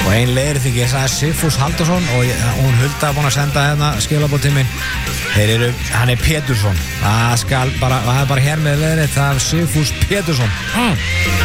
Og ein leiðrétting, ég sagði Sigfús Halldórsson og hún Hulda búin að senda hérna skilaboð til minn. Hann Pétursson. Það er bara hér með leiðrétt, það Sigfús Pétursson.